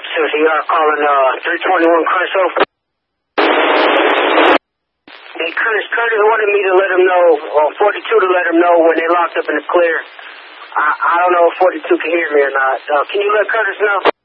CR calling 321 Crenshaw. Hey, Curtis wanted me to let him know, or 42 to let him know when they locked up in the clear. I don't know if 42 can hear me or not. Can you let Curtis know?